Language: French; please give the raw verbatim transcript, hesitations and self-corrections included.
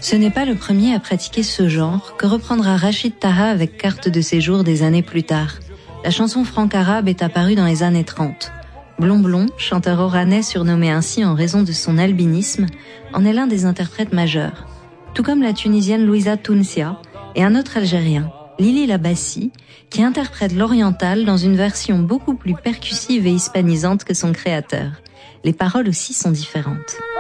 Ce n'est pas le premier à pratiquer ce genre que reprendra Rachid Taha avec Carte de séjour des années plus tard. La chanson franco-arabe est apparue dans les années trente. Blond Blond, chanteur oranais surnommé ainsi en raison de son albinisme, en est l'un des interprètes majeurs. Tout comme la Tunisienne Louisa Tounsia et un autre Algérien, Lili Labassi, qui interprète l'oriental dans une version beaucoup plus percussive et hispanisante que son créateur. Les paroles aussi sont différentes.